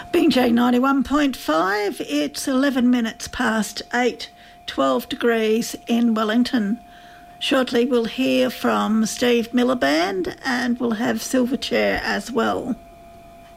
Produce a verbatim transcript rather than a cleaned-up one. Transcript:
Bingjay ninety-one point five, it's eleven minutes past eight, twelve degrees in Wellington. Shortly we'll hear from Steve Miliband and we'll have Silverchair as well.